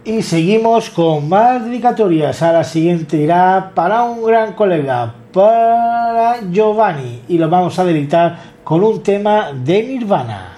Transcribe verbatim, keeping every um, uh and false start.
Y seguimos con más dedicatorias. A la siguiente irá para un gran colega, para Giovanni, y lo vamos a dedicar con un tema de Nirvana.